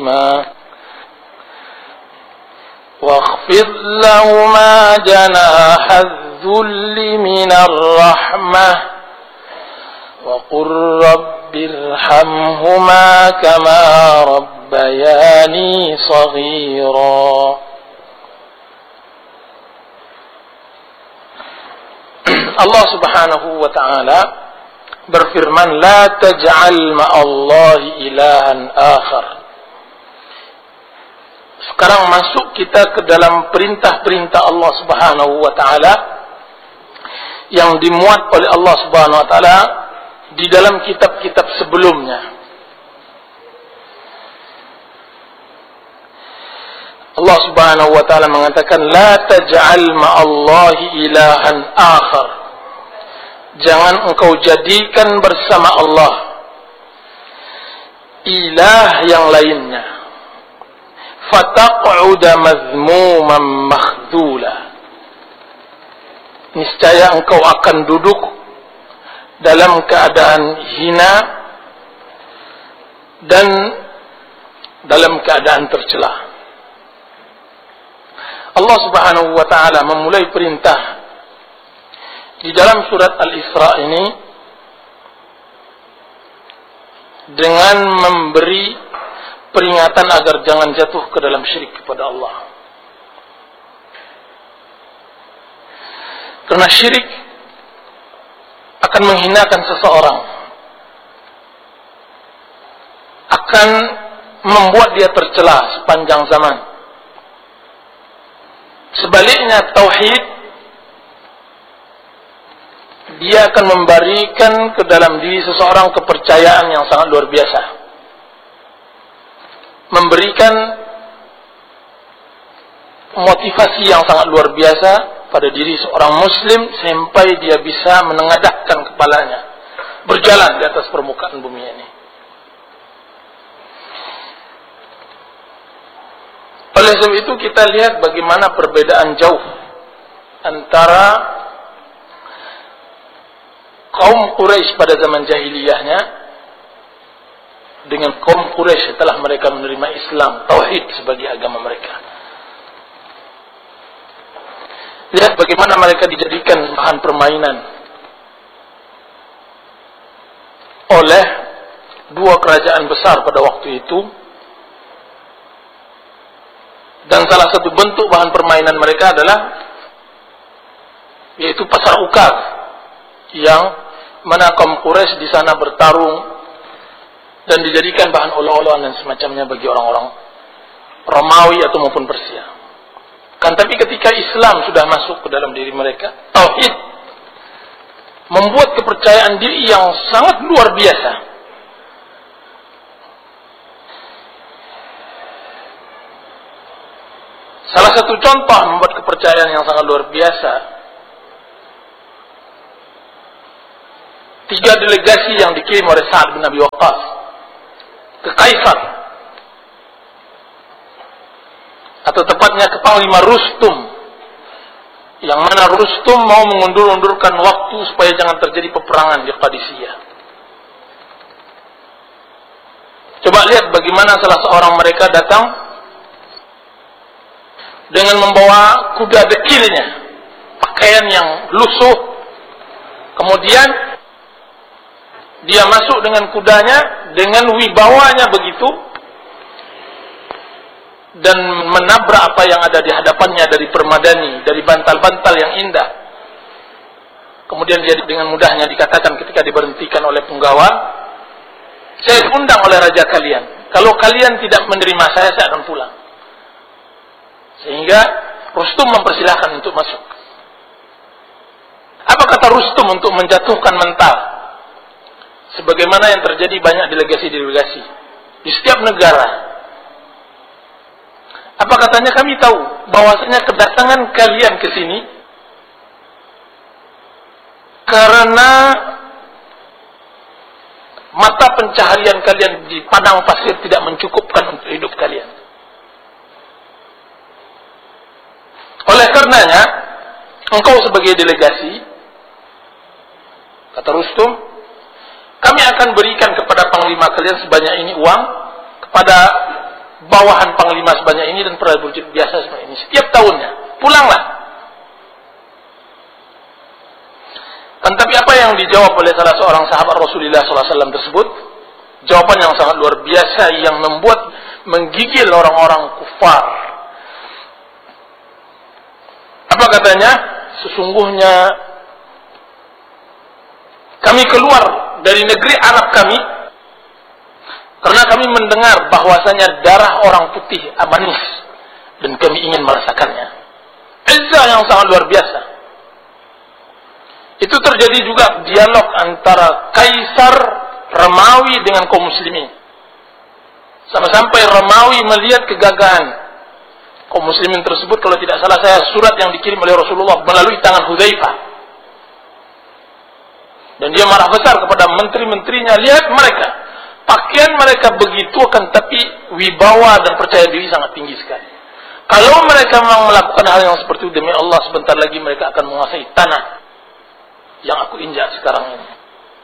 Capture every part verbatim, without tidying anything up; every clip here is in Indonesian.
رحيما واخفض لهما جناح الذل من الرحمة وقل رب ارحمهما كما ربياني صغيرا. Allah Subhanahu wa ta'ala berfirman, la taj'al ma'allahi ilahan akhar. Sekarang masuk kita ke dalam perintah-perintah Allah Subhanahu wa ta'ala yang dimuat oleh Allah Subhanahu wa ta'ala di dalam kitab-kitab sebelumnya. Allah Subhanahu wa ta'ala mengatakan, la taj'al ma'allahi ilahan akhar. Jangan engkau jadikan bersama Allah ilah yang lainnya. Fataq'uda mazmuman makhdula. Niscaya engkau akan duduk dalam keadaan hina dan dalam keadaan tercela. Allah Subhanahu wa ta'ala memulai perintah di dalam surat Al-Isra ini dengan memberi peringatan agar jangan jatuh ke dalam syirik kepada Allah. Karena syirik akan menghinakan seseorang, akan membuat dia tercela sepanjang zaman. Sebaliknya tauhid, dia akan memberikan ke dalam diri seseorang kepercayaan yang sangat luar biasa, memberikan motivasi yang sangat luar biasa pada diri seorang muslim sampai dia bisa menengadahkan kepalanya berjalan di atas permukaan bumi ini. Oleh sebab itu kita lihat bagaimana perbedaan jauh antara kaum Quraisy pada zaman jahiliyahnya dengan kaum Quraisy setelah mereka menerima Islam, tauhid sebagai agama mereka. Lihat bagaimana mereka dijadikan bahan permainan oleh dua kerajaan besar pada waktu itu. Dan salah satu bentuk bahan permainan mereka adalah yaitu pasar ukaz, yang mana kaum Quraisy di sana bertarung dan dijadikan bahan olok-olokan dan semacamnya bagi orang-orang Romawi atau maupun Persia. Kan tapi ketika Islam sudah masuk ke dalam diri mereka, tauhid membuat kepercayaan diri yang sangat luar biasa. Salah satu contoh membuat kepercayaan yang sangat luar biasa, tiga delegasi yang dikirim oleh Sa'ad bin Abi Waqqas ke Kaisar, atau tepatnya ke Panglima Rustum, yang mana Rustum mau mengundur-undurkan waktu supaya jangan terjadi peperangan di Qadisiyah. Coba lihat bagaimana salah seorang mereka datang dengan membawa kuda dekilnya, pakaian yang lusuh. Kemudian dia masuk dengan kudanya, dengan wibawanya begitu, dan menabrak apa yang ada di hadapannya dari permadani, dari bantal-bantal yang indah. Kemudian dia dengan mudahnya dikatakan ketika diberhentikan oleh penggawa, saya diundang oleh raja kalian. Kalau kalian tidak menerima saya, saya akan pulang. Sehingga Rustum mempersilahkan untuk masuk. Apa kata Rustum untuk menjatuhkan mental? Sebagaimana yang terjadi banyak delegasi-delegasi di setiap negara. Apa katanya? Kami tahu bahwasanya kedatangan kalian ke sini karena mata pencaharian kalian di padang pasir tidak mencukupkan untuk hidup kalian. Oleh karenanya, engkau sebagai delegasi, kata Rustum, kami akan berikan kepada panglima kalian sebanyak ini uang, kepada bawahan panglima sebanyak ini dan prajurit biasa sebanyak ini setiap tahunnya. Pulanglah. Kan tapi apa yang dijawab oleh salah seorang sahabat Rasulullah sallallahu alaihi wasallam tersebut? Jawaban yang sangat luar biasa yang membuat menggigil orang-orang kufar. Apa katanya? Sesungguhnya kami keluar dari negeri Arab kami karena kami mendengar bahwasanya darah orang putih manis dan kami ingin merasakannya. Izzah yang sangat luar biasa. Itu terjadi juga dialog antara Kaisar Romawi dengan kaum muslimin. Sampai-sampai Romawi melihat kegagahan kaum muslimin tersebut, kalau tidak salah saya surat yang dikirim oleh Rasulullah melalui tangan Hudzaifah. Dan dia marah besar kepada menteri-menterinya, lihat mereka, pakaian mereka begitu akan tapi wibawa dan percaya diri sangat tinggi sekali. Kalau mereka memang melakukan hal yang seperti itu, demi Allah sebentar lagi mereka akan menguasai tanah yang aku injak sekarang ini.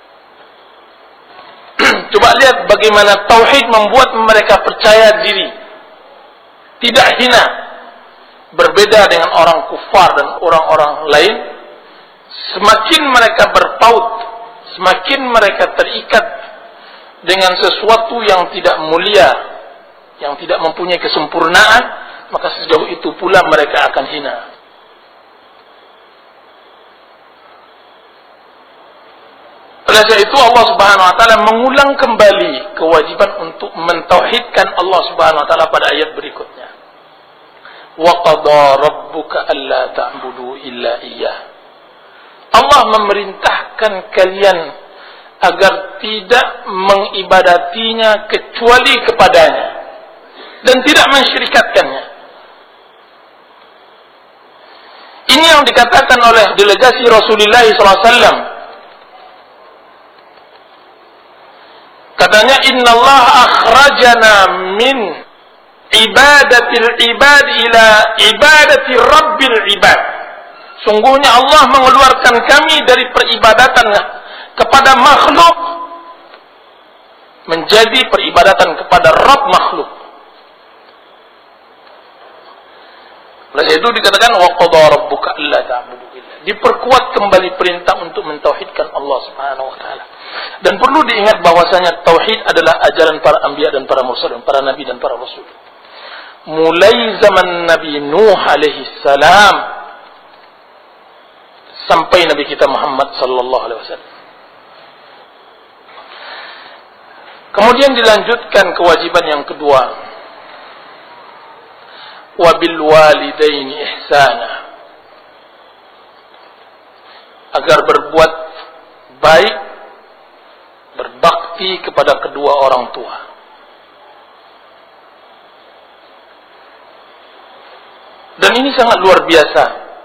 Coba lihat bagaimana tauhid membuat mereka percaya diri, tidak hina. Berbeda dengan orang kufar dan orang-orang lain, semakin mereka berpaut, semakin mereka terikat dengan sesuatu yang tidak mulia, yang tidak mempunyai kesempurnaan, maka sejauh itu pula mereka akan hina. Oleh sebab itu Allah Subhanahu wa taala mengulang kembali kewajiban untuk mentauhidkan Allah Subhanahu wa taala pada ayat berikutnya. Wa qada rabbuka alla ta'budu illa iyyah. Allah memerintahkan kalian agar tidak mengibadatinya kecuali kepadanya dan tidak mensyirikatkannya. Ini yang dikatakan oleh delegasi Rasulullah sallallahu alaihi wasallam. Katanya, innallaha akhrajana min ibadatil ibad ila ibadati rabbil ibad. Sungguhnya Allah mengeluarkan kami dari peribadatan kepada makhluk menjadi peribadatan kepada Rabb makhluk. Oleh itu dikatakan wa qada rabbuka alla ta'budu illa. Diperkuat kembali perintah untuk mentauhidkan Allah Subhanahu wa taala. Dan perlu diingat bahwasanya tauhid adalah ajaran para anbiya dan para mursalin, para nabi dan para rasul. Mulai zaman Nabi Nuh alaihi salam sampai Nabi kita Muhammad sallallahu alaihi wasallam. Kemudian dilanjutkan kewajiban yang kedua. Wabil walidaini ihsana. Agar berbuat baik, berbakti kepada kedua orang tua. Dan ini sangat luar biasa.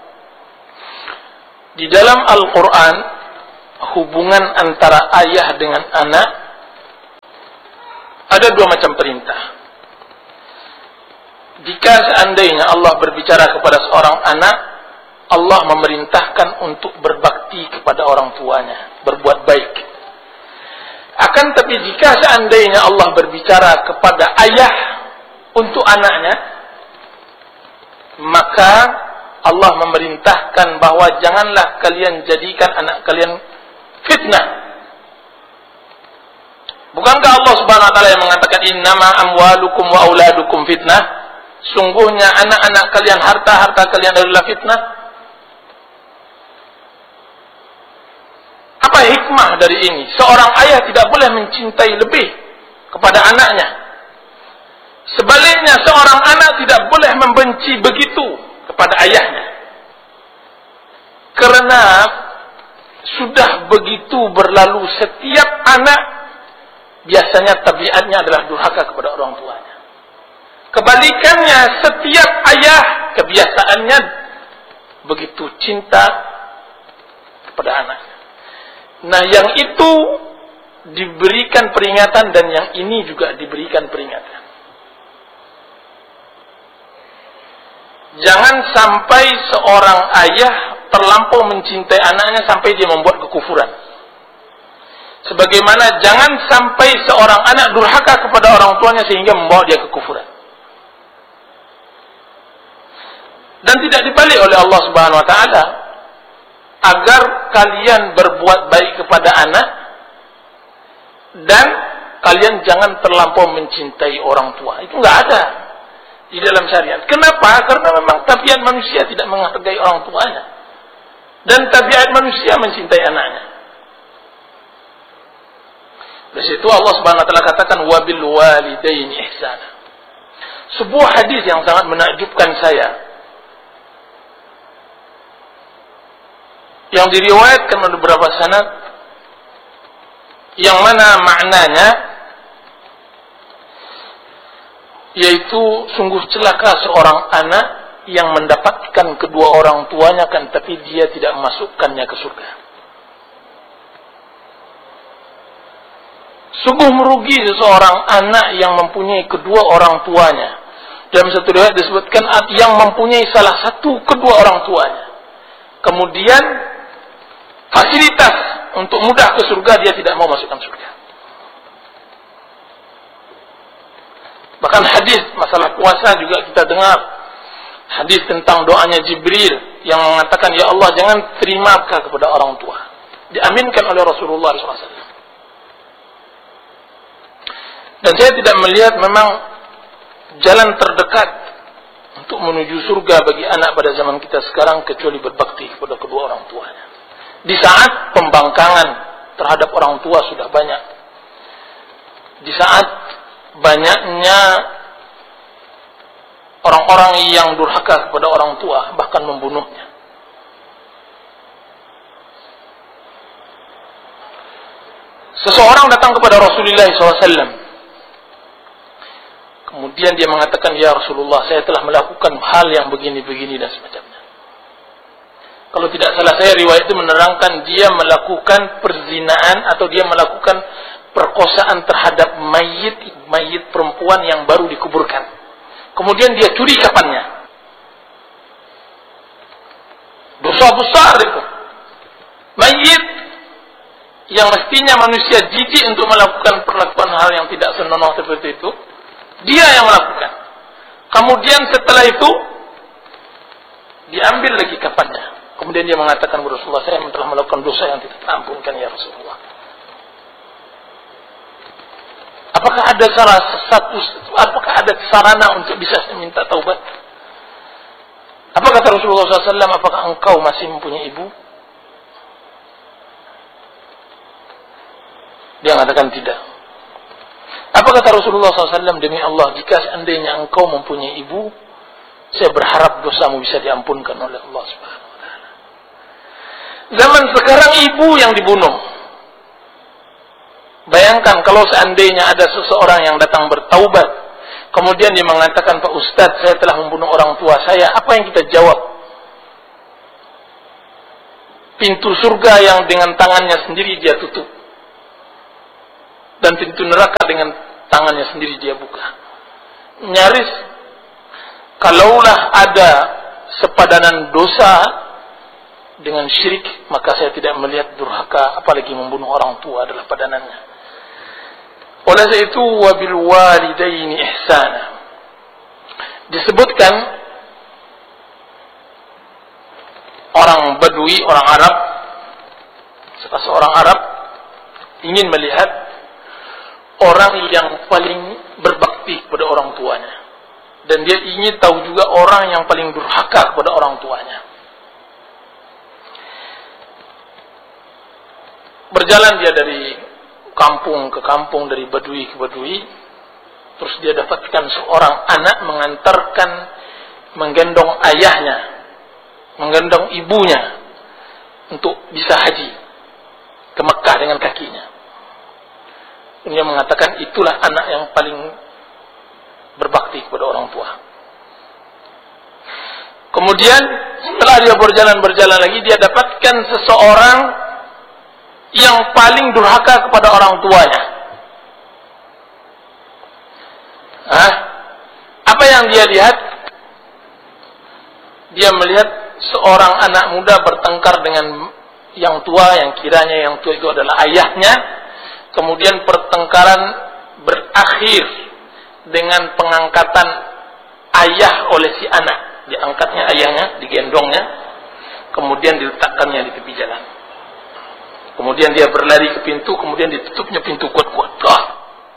Di dalam Al-Quran, hubungan antara ayah dengan anak ada dua macam perintah. Jika seandainya Allah berbicara kepada seorang anak, Allah memerintahkan untuk berbakti kepada orang tuanya, berbuat baik. Akan tapi jika seandainya Allah berbicara kepada ayah untuk anaknya, maka Allah memerintahkan bahwa janganlah kalian jadikan anak kalian fitnah. Bukankah Allah Subhanahu wa taala yang mengatakan innama amwalukum wa auladukum fitnah? Sungguhnya anak-anak kalian, harta-harta kalian adalah fitnah. Apa hikmah dari ini? Seorang ayah tidak boleh mencintai lebih kepada anaknya. Sebaliknya seorang anak tidak boleh membenci begitu kepada ayahnya. Karena sudah begitu berlalu, setiap anak biasanya tabiatnya adalah durhaka kepada orang tuanya. Kebalikannya, setiap ayah kebiasaannya begitu cinta kepada anaknya. Nah, yang itu diberikan peringatan dan yang ini juga diberikan peringatan. Jangan sampai seorang ayah terlampau mencintai anaknya sampai dia membuat kekufuran. Sebagaimana jangan sampai seorang anak durhaka kepada orang tuanya sehingga membawa dia kekufuran. dan tidak dibalik oleh Allah Subhanahu wa taala agar kalian berbuat baik kepada anak dan kalian jangan terlampau mencintai orang tua. Itu enggak ada di dalam syariat. Kenapa? Karena memang tabiat manusia tidak menghargai orang tuanya. Dan tabiat manusia mencintai anaknya. Dari situ Allah Subhanahu wa taala katakan wabil walidaini ihsana. Sebuah hadis yang sangat menakjubkan saya. Yang diriwayatkan oleh beberapa sanad yang mana maknanya yaitu sungguh celaka seorang anak yang mendapatkan kedua orang tuanya kan tapi dia tidak memasukkannya ke surga. Sungguh merugi seseorang anak yang mempunyai kedua orang tuanya. Dalam satu riwayat disebutkan yang mempunyai salah satu kedua orang tuanya. Kemudian fasilitas untuk mudah ke surga dia tidak mau masukkan surga. Bahkan hadis masalah puasa juga kita dengar. Hadis tentang doanya Jibril yang mengatakan, ya Allah jangan terimakah kepada orang tua. Diaminkan oleh Rasulullah shallallahu alaihi wasallam. Dan saya tidak melihat memang jalan terdekat untuk menuju surga bagi anak pada zaman kita sekarang kecuali berbakti kepada kedua orang tuanya. Di saat pembangkangan terhadap orang tua sudah banyak. Di saat banyaknya orang-orang yang durhaka kepada orang tua, bahkan membunuhnya. Seseorang datang kepada Rasulullah shallallahu alaihi wasallam. Kemudian dia mengatakan, ya Rasulullah, saya telah melakukan hal yang begini-begini dan semacamnya. Kalau tidak salah saya, riwayat itu menerangkan dia melakukan perzinaan atau dia melakukan perkosaan terhadap mayit, mayit perempuan yang baru dikuburkan. Kemudian dia curi kafannya. Dosa besar itu. Mayit yang mestinya manusia jijik untuk melakukan perlakuan hal yang tidak senonoh seperti itu, dia yang melakukan. Kemudian setelah itu diambil lagi kafannya. Kemudian dia mengatakan kepada Rasulullah, saya telah melakukan dosa yang tidak terampunkan ya Rasulullah. Apakah ada salah satu, apakah ada sarana untuk bisa minta taubat? Apa kata Rasulullah shallallahu alaihi wasallam? Apakah engkau masih mempunyai ibu? Dia mengatakan tidak. Apa kata Rasulullah shallallahu alaihi wasallam? Demi Allah, jika seandainya engkau mempunyai ibu, saya berharap dosamu bisa diampunkan oleh Allah Subhanahu wa taala. Zaman sekarang ibu yang dibunuh. Bayangkan kalau seandainya ada seseorang yang datang bertaubat, kemudian dia mengatakan, Pak Ustadz, saya telah membunuh orang tua saya. Apa yang kita jawab? Pintu surga yang dengan tangannya sendiri dia tutup. Dan pintu neraka dengan tangannya sendiri dia buka. Nyaris, kalaulah ada sepadanan dosa dengan syirik, maka saya tidak melihat durhaka, apalagi membunuh orang tua adalah padanannya. Oleh sebab itu, wabil walidaini ihsana. Disebutkan orang Badui, orang Arab, seorang Arab ingin melihat orang yang paling berbakti kepada orang tuanya, dan dia ingin tahu juga orang yang paling durhaka kepada orang tuanya. Berjalan dia dari kampung ke kampung, dari Badui ke Badui, terus dia dapatkan seorang anak mengantarkan, menggendong ayahnya, menggendong ibunya untuk bisa haji ke Mekah dengan kakinya. Dia mengatakan itulah anak yang paling berbakti kepada orang tua. Kemudian setelah dia berjalan-berjalan lagi, dia dapatkan seseorang yang paling durhaka kepada orang tuanya. Hah? Apa yang dia lihat? Dia melihat seorang anak muda bertengkar dengan yang tua, yang kiranya yang tua itu adalah ayahnya. Kemudian pertengkaran berakhir dengan pengangkatan ayah oleh si anak. diangkatnya ayahnya, digendongnya, kemudian diletakkannya di tepi jalan. Kemudian dia berlari ke pintu, kemudian ditutupnya pintu kuat-kuat. Ah.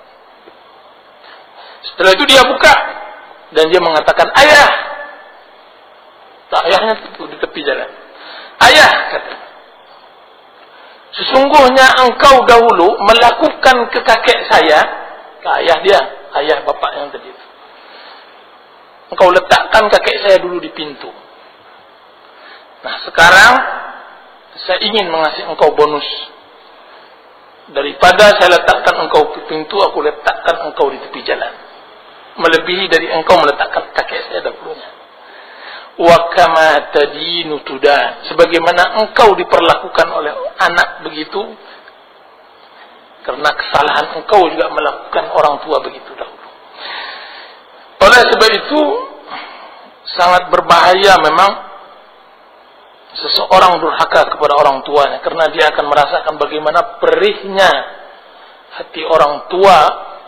Setelah itu dia buka dan dia mengatakan, "Ayah." Tak, ayahnya di tepi jalan. "Ayah," kata, "sesungguhnya engkau dahulu melakukan ke kakek saya," ke ayah dia, ayah bapak yang tadi itu. "Engkau letakkan kakek saya dulu di pintu. Nah, sekarang saya ingin mengasih engkau bonus. Daripada saya letakkan engkau di pintu, aku letakkan engkau di tepi jalan. Melebihi dari engkau meletakkan kakek saya dahulunya. Wa kama tadinu tudan." Sebagaimana engkau diperlakukan oleh anak begitu, karena kesalahan engkau juga melakukan orang tua begitu dahulu. Oleh sebab itu sangat berbahaya memang seseorang durhaka kepada orang tuanya, karena dia akan merasakan bagaimana perihnya hati orang tua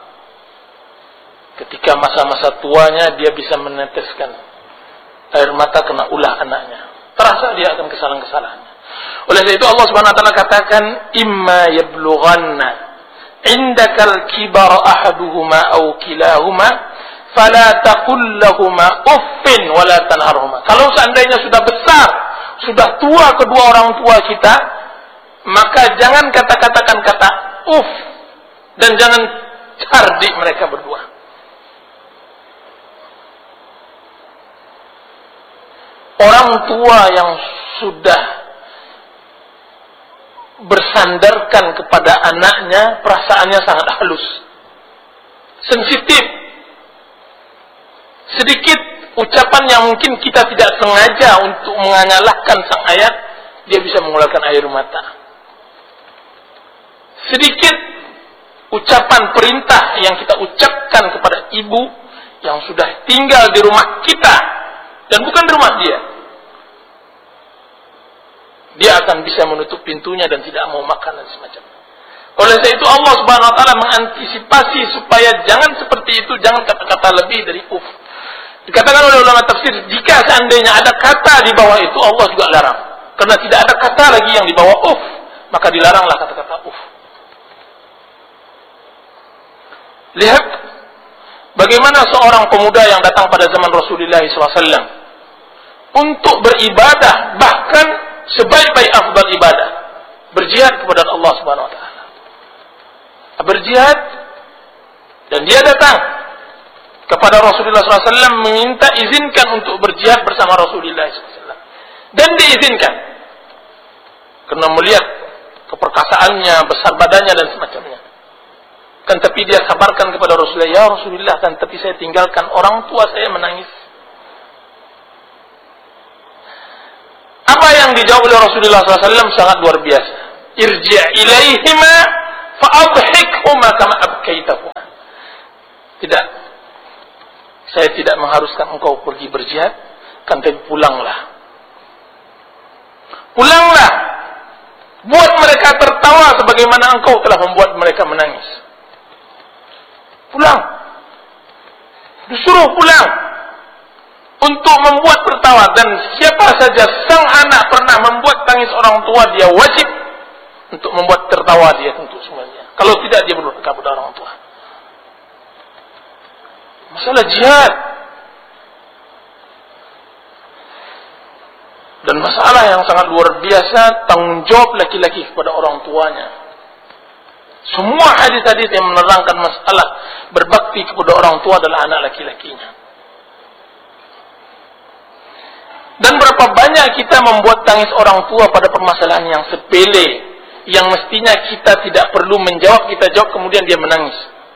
ketika masa-masa tuanya dia bisa meneteskan air mata kena ulah anaknya. Terasa dia akan kesalahan-kesalahannya. Oleh sebab itu Allah Subhanahu wa taala katakan, "Imma yablughanna indakal kibar ahaduhuma aw kilahuma fala taqul lahumā uffin wa la tanharhumā." Kalau seandainya sudah besar, sudah tua kedua orang tua kita, maka jangan kata-katakan kata uff dan jangan cardik mereka berdua. Orang tua yang sudah bersandarkan kepada anaknya, perasaannya sangat halus, sensitif. Sedikit ucapan yang mungkin kita tidak sengaja untuk menyalahkan sang ayah, dia bisa mengeluarkan air mata. Sedikit ucapan perintah yang kita ucapkan kepada ibu yang sudah tinggal di rumah kita dan bukan di rumah dia, dia akan bisa menutup pintunya dan tidak mau makan dan semacamnya. Oleh sebab itu Allah Subhanahu wa taala mengantisipasi supaya jangan seperti itu, jangan kata-kata lebih dari uf. Dikatakan oleh ulama tafsir, jika seandainya ada kata di bawah itu, Allah juga larang. Karena tidak ada kata lagi yang di bawah uf, maka dilaranglah kata-kata uf. Lihat bagaimana seorang pemuda yang datang pada zaman Rasulullah shallallahu alaihi wasallam untuk beribadah, bahkan sebaik-baik afdal ibadah, berjihad kepada Allah Subhanahu wa taala. Berjihad, dan dia datang kepada Rasulullah shallallahu alaihi wasallam meminta izinkan untuk berjihad bersama Rasulullah shallallahu alaihi wasallam, dan diizinkan karena melihat keperkasaannya, besar badannya dan semacamnya. Kan tapi dia kabarkan kepada Rasulullah, "Ya Rasulullah, kan tapi saya tinggalkan orang tua saya menangis." Apa yang dijawab oleh Rasulullah shallallahu alaihi wasallam sangat luar biasa. "Irji' ilaihima fa'adhikhuma kama abkaitahuma." Tidak, saya tidak mengharuskan engkau pergi berjihad, kan tapi pulanglah. Pulanglah, buat mereka tertawa sebagaimana engkau telah membuat mereka menangis. Pulang, disuruh pulang untuk membuat tertawa. Dan siapa saja sang anak pernah membuat tangis orang tua, dia wajib untuk membuat tertawa dia untuk semuanya. Kalau tidak, dia berdurhaka kepada orang tua. Masalah jihad dan masalah yang sangat luar biasa, tanggung jawab laki-laki kepada orang tuanya. Semua hadis-hadis yang menerangkan masalah berbakti kepada orang tua adalah anak laki-lakinya. Dan berapa banyak kita membuat tangis orang tua pada permasalahan yang sepele, yang mestinya kita tidak perlu menjawab, kita jawab kemudian dia menangis.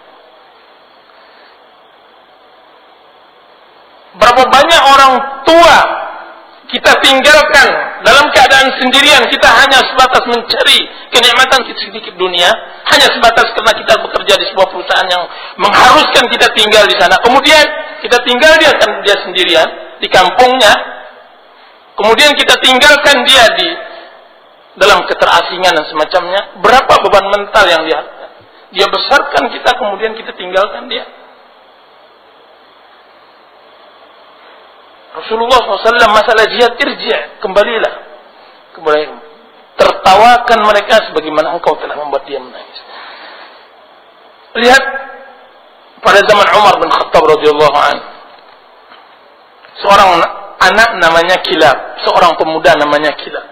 Berapa banyak orang tua kita tinggalkan dalam keadaan sendirian, kita hanya sebatas mencari kenikmatan sedikit dunia, hanya sebatas karena kita bekerja di sebuah perusahaan yang mengharuskan kita tinggal di sana. Kemudian kita tinggal dia kan dia sendirian di kampungnya. Kemudian kita tinggalkan dia di dalam keterasingan dan semacamnya. Berapa beban mental yang dia dia besarkan kita, kemudian kita tinggalkan dia. Rasulullah shallallahu alaihi wasallam masalah jihad, irji', kembalilah. Kembali. Tertawakan mereka sebagaimana engkau telah membuat dia menangis. Lihat pada zaman Umar bin Khattab radhiyallahu anhu, seorang anak namanya Kilab, seorang pemuda namanya Kilab.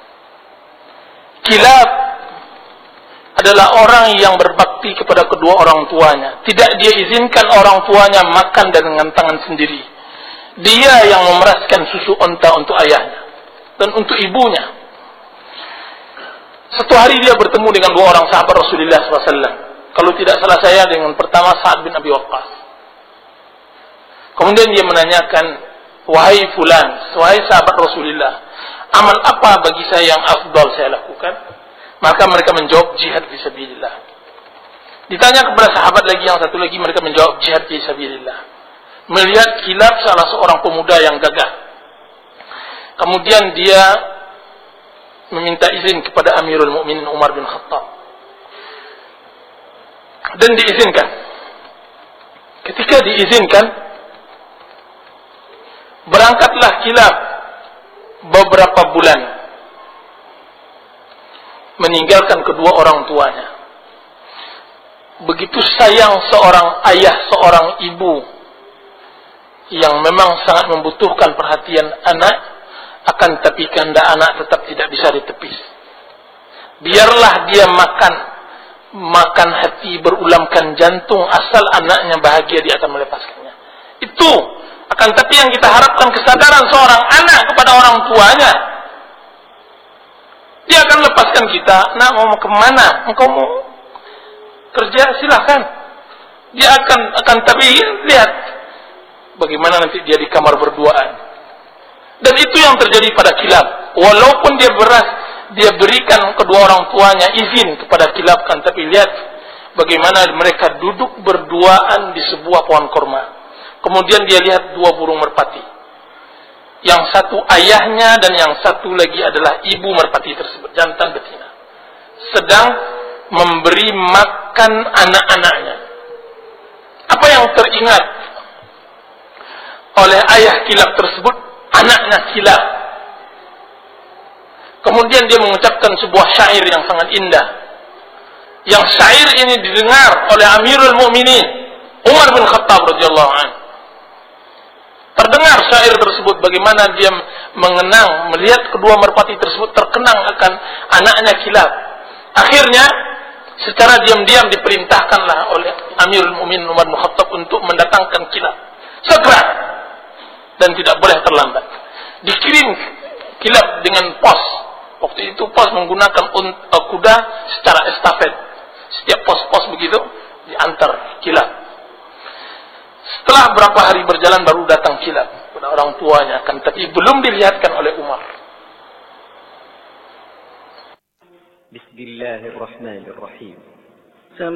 Kilab adalah orang yang berbakti kepada kedua orang tuanya. Tidak dia izinkan orang tuanya makan dengan tangan sendiri. Dia yang memeraskan susu unta untuk ayahnya dan untuk ibunya. Satu hari dia bertemu dengan dua orang sahabat Rasulullah shallallahu alaihi wasallam. Kalau tidak salah saya dengan pertama Sa'ad bin Abi Waqqas. Kemudian dia menanyakan, wahai fulan, wahai sahabat Rasulullah, amal apa bagi saya yang afdal saya lakukan? Maka mereka menjawab jihad fisabilillah. Ditanya kepada sahabat lagi yang satu lagi, mereka menjawab jihad fisabilillah. Melihat Kilab salah seorang pemuda yang gagah. Kemudian dia meminta izin kepada Amirul Mukminin Umar bin Khattab. Dan diizinkan. Ketika diizinkan, berangkatlah Kilab beberapa bulan meninggalkan kedua orang tuanya. Begitu sayang seorang ayah, seorang ibu yang memang sangat membutuhkan perhatian anak, akan tapi kehendak anak tetap tidak bisa ditepis. Biarlah dia makan makan hati, berulamkan jantung, asal anaknya bahagia dia akan melepaskannya. Itu akan tapi yang kita harapkan kesadaran seorang anak kepada orang tuanya. Dia akan lepaskan kita. Nak, mau kemana? Engkau mau kerja, silahkan. Dia akan akan tapi lihat bagaimana nanti dia di kamar berduaan. Dan itu yang terjadi pada Kilab. Walaupun dia beras dia berikan kedua orang tuanya izin kepada Kilab, kan, tapi lihat bagaimana mereka duduk berduaan di sebuah pohon korma. Kemudian dia lihat dua burung merpati. Yang satu ayahnya dan yang satu lagi adalah ibu merpati tersebut, jantan betina. Sedang memberi makan anak-anaknya. Apa yang teringat oleh ayah Kilab tersebut? Anaknya Kilab. Kemudian dia mengucapkan sebuah syair yang sangat indah. Yang syair ini didengar oleh Amirul Mukminin Umar bin Khattab radhiyallahu anhu. Terdengar syair tersebut, bagaimana dia mengenang, melihat kedua merpati tersebut terkenang akan anaknya Kilab. Akhirnya secara diam-diam diperintahkanlah oleh Amirul Mukminin Umar bin Khattab untuk mendatangkan Kilab segera dan tidak boleh terlambat. Dikirim Kilab dengan pos. Waktu itu pos menggunakan uh, kuda secara estafet. Setiap pos-pos begitu diantar Kilab. Setelah berapa hari berjalan baru datang Kilab kepada orang tuanya, kan, tapi belum dilihatkan oleh Umar. Bismillahirrahmanirrahim.